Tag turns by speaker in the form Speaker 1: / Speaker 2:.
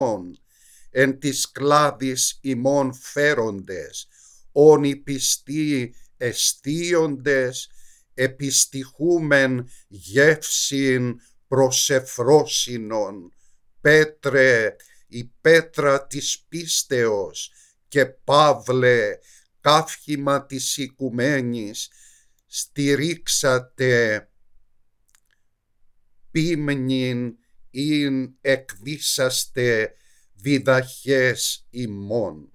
Speaker 1: εν της κλάδης ημών φέροντες, όνοι πιστοί εστίοντες, επιστυχούμεν γεύσιν προσεφρόσινον. Πέτρε, η πέτρα της πίστεως, και Παύλε, καύχημα της οικουμένης, στηρίξατε πίμνην ειν εκβήσαστε διδαχές ημών.